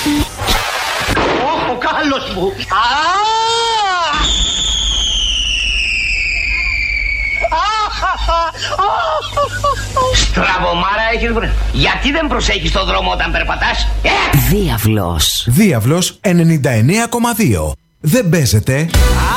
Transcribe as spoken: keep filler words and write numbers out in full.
Ο κάλος μου. Στραβωμάρα έχεις βρε. Γιατί δεν προσέχεις τον δρόμο όταν περπατάς? ε? Διάβλος. Διάβλος ενενήντα εννέα κόμμα δύο. Δεν παίζεται.